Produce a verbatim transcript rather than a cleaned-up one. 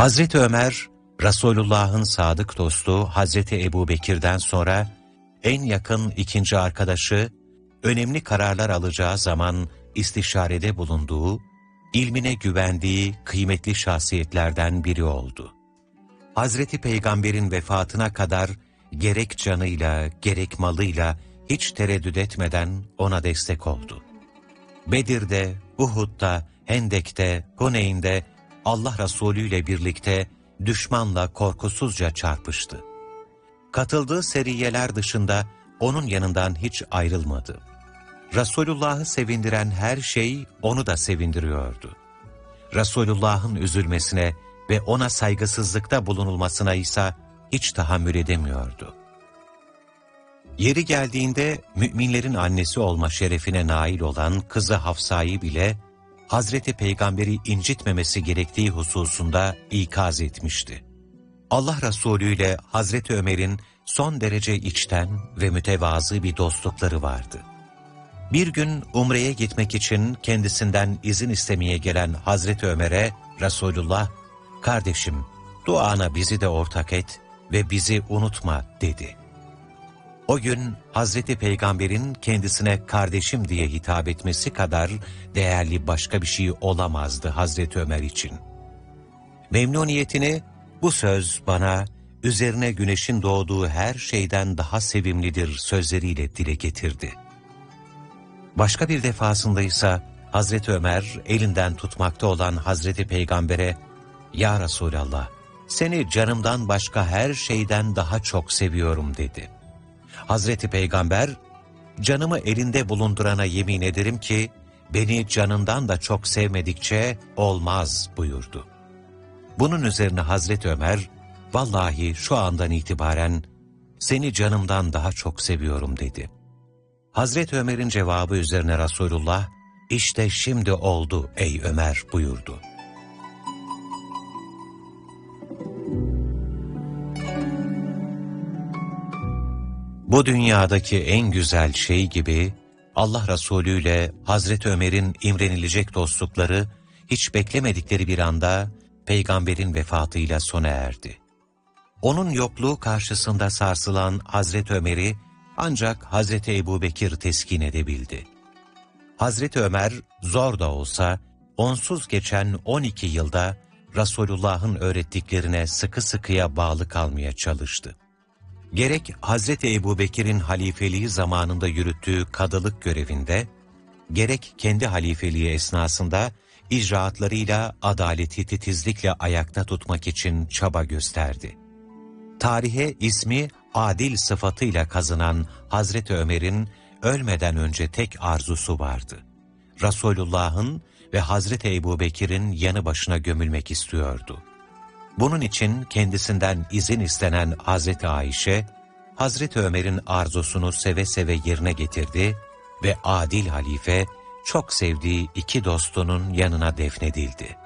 Hazreti Ömer, Resulullah'ın sadık dostu Hazreti Ebubekir'den sonra en yakın ikinci arkadaşı, önemli kararlar alacağı zaman istişarede bulunduğu, ilmine güvendiği kıymetli şahsiyetlerden biri oldu. Hazreti Peygamber'in vefatına kadar gerek canıyla gerek malıyla hiç tereddüt etmeden ona destek oldu. Bedir'de, Uhud'da, Hendek'te, Huneyn'de Allah Resulü ile birlikte düşmanla korkusuzca çarpıştı. Katıldığı seriyeler dışında onun yanından hiç ayrılmadı. Resulullah'ı sevindiren her şey onu da sevindiriyordu. Resulullah'ın üzülmesine ve ona saygısızlıkta bulunulmasına ise hiç tahammül edemiyordu. Yeri geldiğinde müminlerin annesi olma şerefine nail olan kızı Hafsa'yı bile Hazreti Peygamber'i incitmemesi gerektiği hususunda ikaz etmişti. Allah Resulü ile Hazreti Ömer'in son derece içten ve mütevazı bir dostlukları vardı. Bir gün Umre'ye gitmek için kendisinden izin istemeye gelen Hazreti Ömer'e Resulullah, "Kardeşim, duana bizi de ortak et ve bizi unutma," dedi. O gün Hazreti Peygamber'in kendisine kardeşim diye hitap etmesi kadar değerli başka bir şey olamazdı Hazreti Ömer için. Memnuniyetini, "Bu söz bana üzerine güneşin doğduğu her şeyden daha sevimlidir," sözleriyle dile getirdi. Başka bir defasında ise Hazreti Ömer elinden tutmakta olan Hazreti Peygamber'e, "Ya Resulallah, seni canımdan başka her şeyden daha çok seviyorum," dedi. Hazreti Peygamber, "Canımı elinde bulundurana yemin ederim ki beni canından da çok sevmedikçe olmaz," buyurdu. Bunun üzerine Hazreti Ömer, "Vallahi şu andan itibaren seni canımdan daha çok seviyorum," dedi. Hazreti Ömer'in cevabı üzerine Resulullah, "İşte şimdi oldu ey Ömer," buyurdu. Bu dünyadaki en güzel şey gibi Allah Resulü ile Hazreti Ömer'in imrenilecek dostlukları hiç beklemedikleri bir anda Peygamber'in vefatıyla sona erdi. Onun yokluğu karşısında sarsılan Hazreti Ömer'i ancak Hazreti Ebubekir teskin edebildi. Hazreti Ömer zor da olsa onsuz geçen on iki yılda Resulullah'ın öğrettiklerine sıkı sıkıya bağlı kalmaya çalıştı. Gerek Hazreti Ebubekir'in halifeliği zamanında yürüttüğü kadılık görevinde, gerek kendi halifeliği esnasında icraatlarıyla adaleti titizlikle ayakta tutmak için çaba gösterdi. Tarihe ismi adil sıfatıyla kazınan Hazreti Ömer'in ölmeden önce tek arzusu vardı. Resulullah'ın ve Hazreti Ebubekir'in yanı başına gömülmek istiyordu. Bunun için kendisinden izin istenen Hazreti Ayşe, Hazreti Ömer'in arzusunu seve seve yerine getirdi ve adil halife çok sevdiği iki dostunun yanına defnedildi.